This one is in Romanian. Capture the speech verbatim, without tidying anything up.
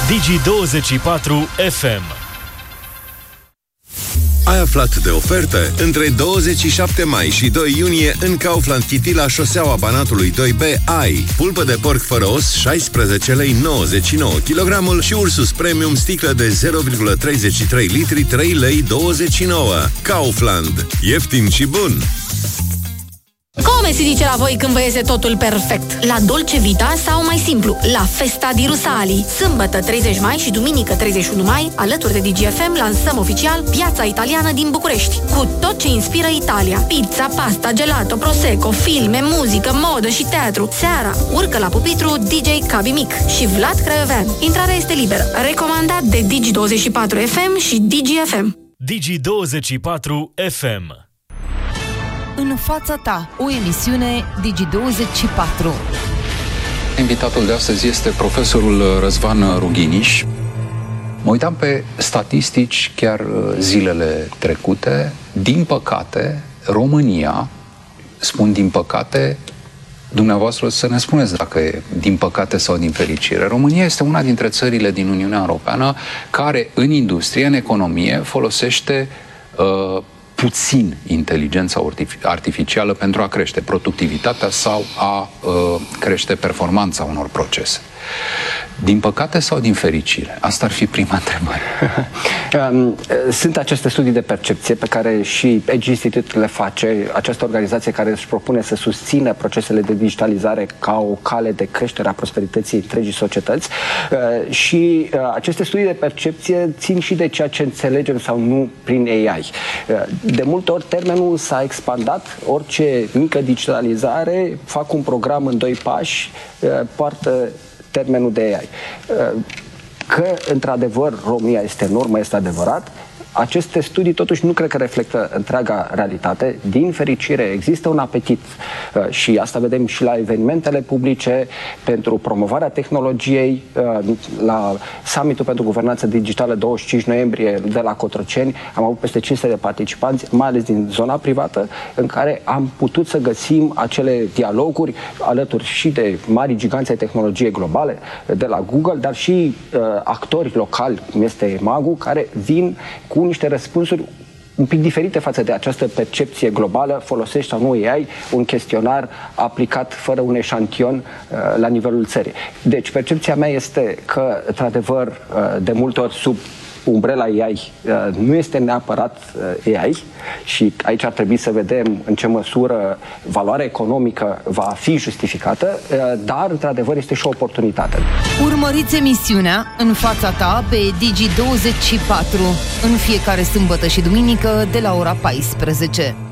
Digi douăzeci și patru F M. Ai aflat de oferte? Între douăzeci și șapte mai și doi iunie în Kaufland City la șoseaua Banatului doi B ai pulpă de porc fără os șaisprezece lei nouăzeci și nouă kilogramul și Ursus Premium sticlă de zero virgulă treizeci și trei litri trei lei douăzeci și nouă. Kaufland. Ieftin și bun! Come si dice la voi când vă iese totul perfect? La Dolce Vita sau mai simplu, la Festa di Rusali. Sâmbătă treizeci mai și duminică treizeci și unu mai, alături de Digi F M, lansăm oficial Piața Italiană din București, cu tot ce inspiră Italia. Pizza, pasta, gelato, prosecco, filme, muzică, modă și teatru. Seara, urcă la pupitru D J Cabi Mic și Vlad Craiovean. Intrarea este liberă. Recomandat de Digi douăzeci și patru F M și Digi F M. Digi douăzeci și patru F M. În fața ta, o emisiune Digi douăzeci și patru. Invitatul de astăzi este profesorul Răzvan Rughiniș. Mă uitam pe statistici chiar zilele trecute. Din păcate, România, spun din păcate, dumneavoastră să ne spuneți dacă e din păcate sau din fericire. România este una dintre țările din Uniunea Europeană care în industrie, în economie, folosește uh, puțin inteligența artificială pentru a crește productivitatea sau a uh, crește performanța unor procese. Din păcate sau din fericire? Asta ar fi prima întrebare. Sunt aceste studii de percepție pe care și Edge Institute le face, această organizație care își propune să susțină procesele de digitalizare ca o cale de creștere a prosperității întregii societăți. Și aceste studii de percepție țin și de ceea ce înțelegem sau nu prin A I. De multe ori termenul s-a expandat, orice mică digitalizare, fac un program în doi pași, poartă termenul de A I. Că, într-adevăr, România este în urmă, este adevărat, aceste studii totuși nu cred că reflectă întreaga realitate. Din fericire există un apetit și asta vedem și la evenimentele publice pentru promovarea tehnologiei, la summitul pentru guvernanță digitală douăzeci și cinci noiembrie de la Cotroceni am avut peste cinci sute de participanți, mai ales din zona privată, în care am putut să găsim acele dialoguri alături și de mari giganți ai tehnologiei globale, de la Google, dar și uh, actori locali, cum este Magu, care vin cu niște răspunsuri un pic diferite față de această percepție globală, folosești sau nu A I, un chestionar aplicat fără un eșantion uh, la nivelul țării. Deci percepția mea este că, într-adevăr, uh, de multe ori sub umbrela A I uh, nu este neapărat uh, A I și aici ar trebui să vedem în ce măsură valoarea economică va fi justificată, uh, dar, într-adevăr, este și o oportunitate. Urmăriți emisiunea În fața ta pe Digi douăzeci și patru în fiecare sâmbătă și duminică de la ora paisprezece.